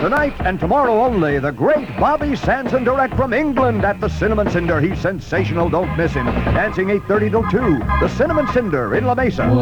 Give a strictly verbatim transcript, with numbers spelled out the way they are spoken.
Tonight and tomorrow only, the great Bobby Sanson direct from England at the Cinnamon Cinder. He's sensational. Don't miss him. Dancing eight thirty till two. The Cinnamon Cinder in La Mesa.